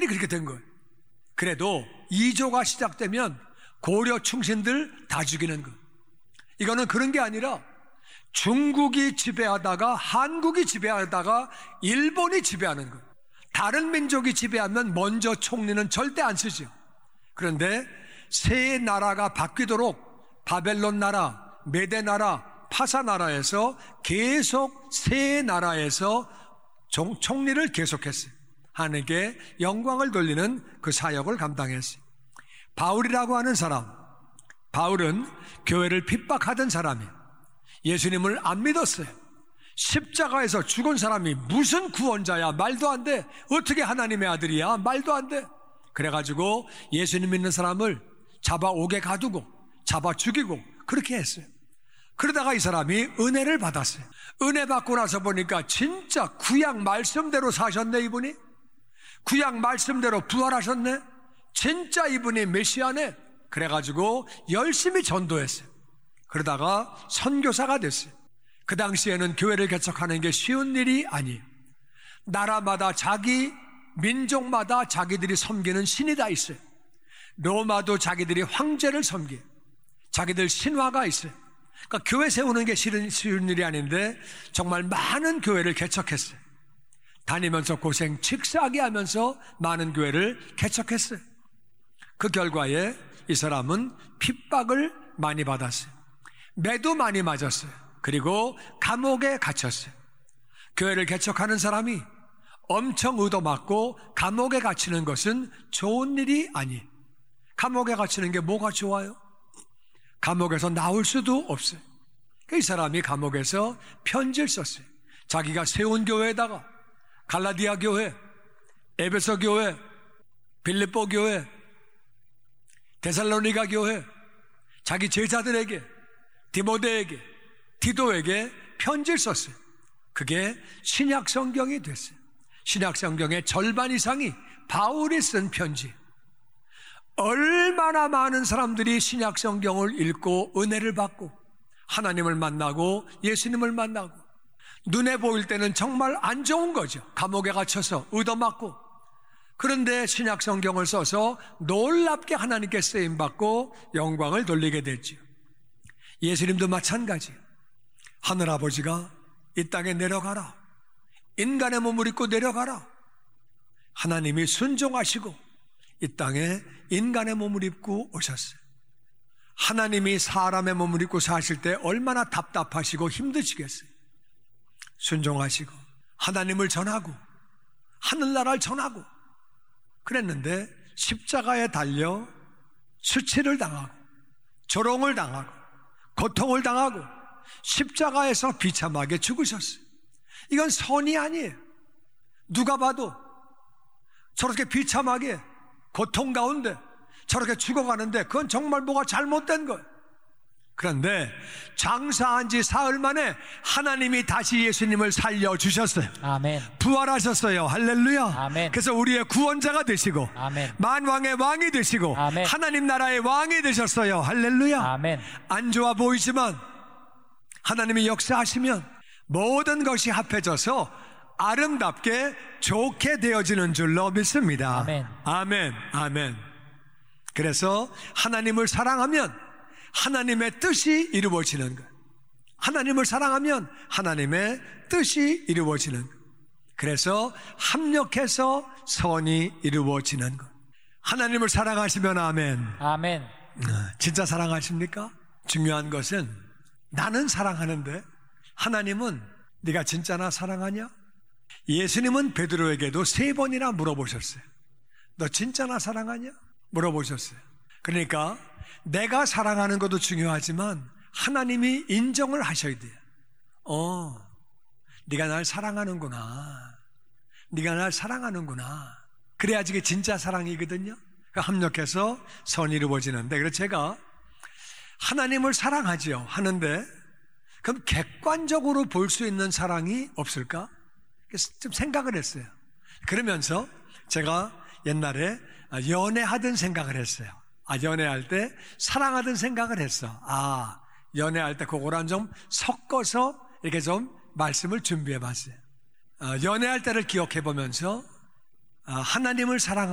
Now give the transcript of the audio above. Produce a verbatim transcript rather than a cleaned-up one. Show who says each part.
Speaker 1: 우연히 그렇게 된 거예요. 그래도 이조가 시작되면 고려 충신들 다 죽이는 거. 이거는 그런 게 아니라 중국이 지배하다가 한국이 지배하다가 일본이 지배하는 거. 다른 민족이 지배하면 먼저 총리는 절대 안 쓰죠. 그런데 세 나라가 바뀌도록 바벨론 나라, 메데 나라, 파사 나라에서 계속 세 나라에서 종, 총리를 계속했어요. 하나님께 영광을 돌리는 그 사역을 감당했어요. 바울이라고 하는 사람, 바울은 교회를 핍박하던 사람이에요. 예수님을 안 믿었어요. 십자가에서 죽은 사람이 무슨 구원자야? 말도 안 돼. 어떻게 하나님의 아들이야? 말도 안 돼. 그래가지고 예수님 믿는 사람을 잡아 옥에 가두고 잡아 죽이고 그렇게 했어요. 그러다가 이 사람이 은혜를 받았어요. 은혜 받고 나서 보니까 진짜 구약 말씀대로 사셨네. 이분이 구약 말씀대로 부활하셨네. 진짜 이분이 메시아네. 그래가지고 열심히 전도했어요. 그러다가 선교사가 됐어요. 그 당시에는 교회를 개척하는 게 쉬운 일이 아니에요. 나라마다 자기 민족마다 자기들이 섬기는 신이 다 있어요. 로마도 자기들이 황제를 섬겨요. 자기들 신화가 있어요. 그러니까 교회 세우는 게 쉬운, 쉬운 일이 아닌데 정말 많은 교회를 개척했어요. 다니면서 고생 칙사하게 하면서 많은 교회를 개척했어요. 그 결과에 이 사람은 핍박을 많이 받았어요. 매도 많이 맞았어요. 그리고 감옥에 갇혔어요. 교회를 개척하는 사람이 엄청 얻어맞고 감옥에 갇히는 것은 좋은 일이 아니에요. 감옥에 갇히는 게 뭐가 좋아요? 감옥에서 나올 수도 없어요. 이 사람이 감옥에서 편지를 썼어요. 자기가 세운 교회에다가 갈라디아 교회, 에베소 교회, 빌립보 교회, 데살로니가 교회, 자기 제자들에게, 디모데에게, 디도에게 편지를 썼어요. 그게 신약 성경이 됐어요. 신약 성경의 절반 이상이 바울이 쓴 편지. 얼마나 많은 사람들이 신약 성경을 읽고 은혜를 받고 하나님을 만나고 예수님을 만나고, 눈에 보일 때는 정말 안 좋은 거죠. 감옥에 갇혀서 얻어맞고. 그런데 신약 성경을 써서 놀랍게 하나님께 쓰임받고 영광을 돌리게 됐죠. 예수님도 마찬가지예요. 하늘아버지가 이 땅에 내려가라, 인간의 몸을 입고 내려가라. 하나님이 순종하시고 이 땅에 인간의 몸을 입고 오셨어요. 하나님이 사람의 몸을 입고 사실 때 얼마나 답답하시고 힘드시겠어요. 순종하시고 하나님을 전하고 하늘나라를 전하고 그랬는데 십자가에 달려 수치를 당하고 조롱을 당하고 고통을 당하고 십자가에서 비참하게 죽으셨어요. 이건 선이 아니에요. 누가 봐도 저렇게 비참하게 고통 가운데 저렇게 죽어가는데 그건 정말 뭐가 잘못된 거예요. 그런데 장사한 지 사흘 만에 하나님이 다시 예수님을 살려주셨어요.
Speaker 2: 아멘.
Speaker 1: 부활하셨어요. 할렐루야.
Speaker 2: 아멘.
Speaker 1: 그래서 우리의 구원자가 되시고
Speaker 2: 아멘.
Speaker 1: 만왕의 왕이 되시고
Speaker 2: 아멘.
Speaker 1: 하나님 나라의 왕이 되셨어요. 할렐루야.
Speaker 2: 아멘.
Speaker 1: 안 좋아 보이지만 하나님이 역사하시면 모든 것이 합해져서 아름답게 좋게 되어지는 줄로 믿습니다.
Speaker 2: 아멘.
Speaker 1: 아멘. 아멘. 그래서 하나님을 사랑하면 하나님의 뜻이 이루어지는 것. 하나님을 사랑하면 하나님의 뜻이 이루어지는 것. 그래서 합력해서 선이 이루어지는 것. 하나님을 사랑하시면 아멘.
Speaker 2: 아멘.
Speaker 1: 진짜 사랑하십니까? 중요한 것은 나는 사랑하는데 하나님은 네가 진짜 나 사랑하냐? 예수님은 베드로에게도 세 번이나 물어보셨어요. 너 진짜 나 사랑하냐? 물어보셨어요. 그러니까 내가 사랑하는 것도 중요하지만 하나님이 인정을 하셔야 돼요. 어, 네가 날 사랑하는구나. 네가 날 사랑하는구나. 그래야지 그게 진짜 사랑이거든요. 그러니까 합력해서 선이 이루어지는데, 그래서 제가 하나님을 사랑하지요 하는데 그럼 객관적으로 볼 수 있는 사랑이 없을까? 그래서 좀 생각을 했어요. 그러면서 제가 옛날에 연애하던 생각을 했어요. 아, 연애할 때 사랑하던 생각을 했어. 아, 연애할 때 그거랑 좀 섞어서 이렇게 좀 말씀을 준비해 봤어요. 어, 연애할 때를 기억해 보면서 어, 하나님을 사랑하는